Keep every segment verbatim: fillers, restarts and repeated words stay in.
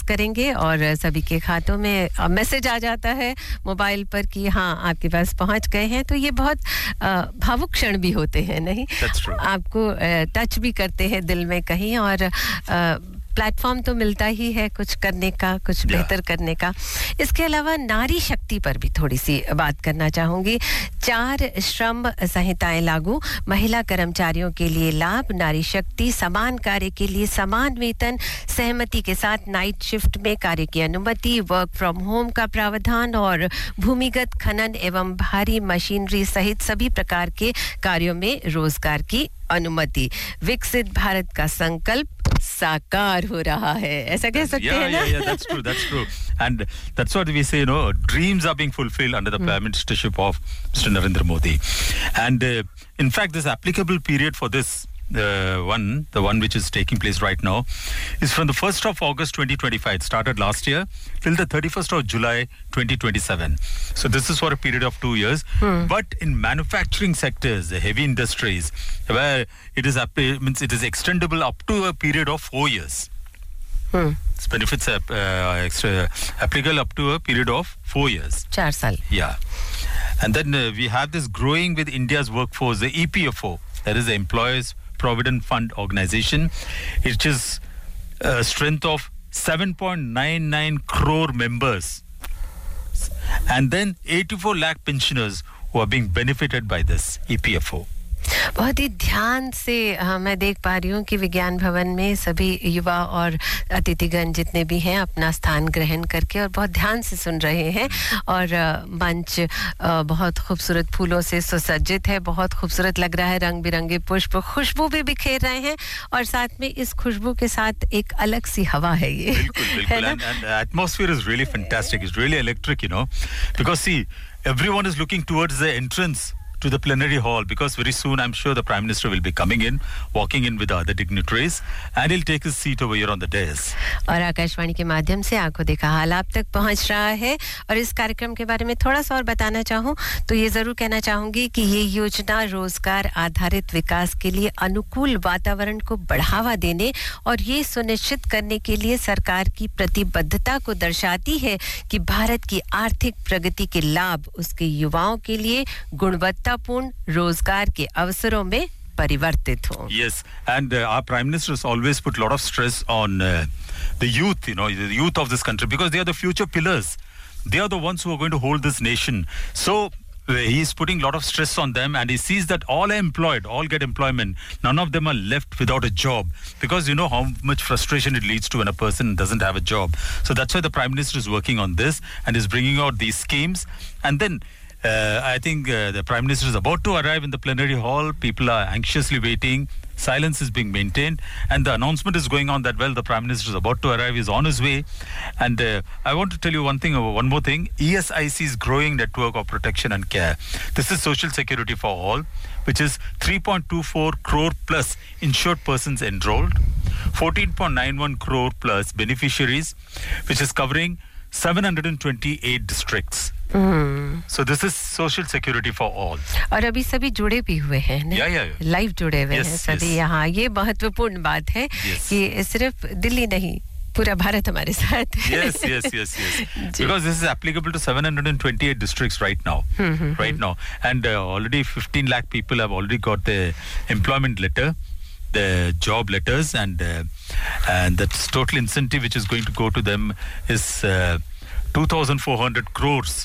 करेंगे और सभी के खातों में मैसेज आ जाता है मोबाइल पर कि हाँ आपके पास पहुंच गए हैं तो ये बहुत भावुक क्षण भी होते हैं नहीं आपको टच भी करते हैं दिल में कहीं और प्लेटफॉर्म तो मिलता ही है कुछ करने का कुछ बेहतर करने का इसके अलावा नारी शक्ति पर भी थोड़ी सी बात करना चाहूंगी चार श्रम संहिताएं लागू महिला कर्मचारियों के लिए लाभ नारी शक्ति समान कार्य के लिए समान वेतन सहमति के साथ नाइट शिफ्ट में कार्य की अनुमति वर्क फ्रॉम होम का प्रावधान और भूमिगत खनन एवं भारी मशीनरी सहित सभी प्रकार के कार्यों में रोजगार की अनुमति विकसित भारत का संकल्प साकार हो रहा है ऐसा कह सकते yeah, हैं ना yeah yeah that's true that's true and that's what we say you know dreams are being fulfilled under the hmm. prime ministership of Mister Narendra Modi and uh, in fact this applicable period for this uh, one the one which is taking place right now is from the first of August twenty twenty-five it started last year till the thirty-first of July twenty twenty-seven so this is for a period of two years hmm. but in manufacturing sectors the heavy industries where it is means it is extendable up to a period of four years hmm. Its benefits are uh, extra, applicable up to a period of four years four saal yeah and then uh, we have this growing with India's workforce the E P F O that is the Employees Provident Fund Organization which is a strength of seven point nine nine crore members and then eighty-four lakh pensioners who are being benefited by this E P F O बहुत ही ध्यान से हाँ, मैं देख पा रही हूँ कि विज्ञान भवन में सभी युवा और अतिथिगण जितने भी हैं अपना स्थान ग्रहण करके और बहुत ध्यान से सुन रहे हैं और मंच बहुत खूबसूरत फूलों से सुसज्जित है बहुत खूबसूरत लग रहा है रंग-बिरंगे पुष्प खुशबू भी बिखेर रहे हैं और साथ में इस खुशबू के साथ एक अलग सी हवा है ये बिल्कुल बिल्कुल and, and the atmosphere is really fantastic it's really electric you know because see everyone is looking towards the entrance to the plenary hall because very soon I'm sure the Prime Minister will be coming in, walking in with the other dignitaries and he'll take his seat over here on the dais. और आकाशवाणी के माध्यम से आंखों देखा हाल आप तक पहुंच रहा है और इस कार्यक्रम के बारे में थोड़ा सा और बताना चाहूं तो ये जरूर कहना चाहूंगी कि ये योजना रोजगार आधारित विकास के लिए अनुकूल वातावरण को बढ़ावा देने और ये सुनिश्चित करने के लिए सरकार की प्रतिबद्धता को दर्शाती है कि भारत की आर्थिक प्रगति के लाभ उसके युवाओं के लिए गुणवत्ता पूर्ण रोजगार के अवसरों में परिवर्तित हो. Yes, and uh, our Prime Minister has always put a lot of stress on uh, the youth, you know, the youth of this country because they are the future pillars. They are the ones who are going to hold this nation. So uh, he is putting a lot of stress on them and he sees that all are employed, all get employment. None of them are left without a job because you know how much frustration it leads to when a person doesn't have a job. So that's why the Prime Minister is working on this and is bringing out these schemes and then Uh, I think uh, the Prime Minister is about to arrive in the plenary hall. People are anxiously waiting. Silence is being maintained. And the announcement is going on that, well, the Prime Minister is about to arrive. He's on his way. And uh, I want to tell you one thing, one more thing. E S I C's growing network of protection and care. This is Social Security for All, which is three point two four crore plus insured persons enrolled, fourteen point nine one crore plus beneficiaries, which is covering seven hundred twenty-eight districts. Mm. So this is Social Security for all. और अभी सभी जुड़े भी हुए हैं ना? yeah, yeah, yeah. Live जुड़े हुए yes, हैं सभी yes. यहाँ ये महत्वपूर्ण बात है yes. कि सिर्फ दिल्ली नहीं पूरा भारत हमारे साथ है. yes yes yes yes because this is applicable to seven hundred twenty-eight districts right now mm-hmm. right now and uh, already fifteen lakh people have already got the employment letter the job letters and uh, and the total incentive which is going to go to them is uh, two thousand four hundred crores.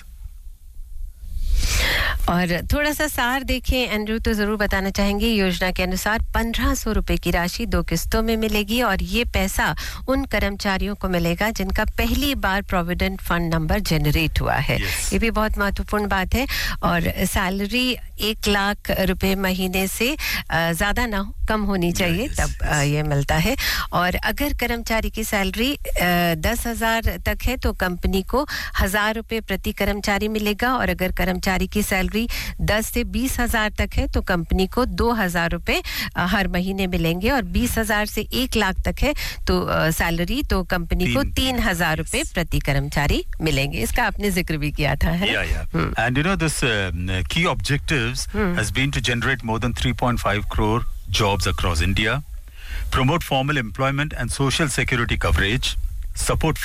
और थोड़ा सा सार देखें Andrew तो जरूर बताना चाहेंगे योजना के अनुसार पंद्रह सौ रुपए की राशि दो किस्तों में मिलेगी और ये पैसा उन कर्मचारियों को मिलेगा जिनका पहली बार प्रोविडेंट फंड नंबर जनरेट हुआ है yes. ये भी बहुत महत्वपूर्ण बात है और सैलरी एक लाख रुपए महीने से ज्यादा ना हो कम होनी चाहिए yes. तब ये मिलता है और अगर कर्मचारी की सैलरी दस हज़ार तक है तो कंपनी को हज़ार रुपए प्रति कर्मचारी मिलेगा और अगर कर्मचारी की सैलरी दस से बीस हज़ार तक है तो कंपनी को दो हज़ार रुपए हर महीने मिलेंगे और बीस हज़ार से एक लाख तक है तो सैलरी तो कंपनी को तीन हज़ार रुपए प्रति कर्मचारी मिलेंगे इसका आपने जिक्र भी किया था है yeah yeah hmm. and you know this uh, key objectives hmm. has been to generate more than three point five crore jobs across India, promote formal employment and social security coverage, support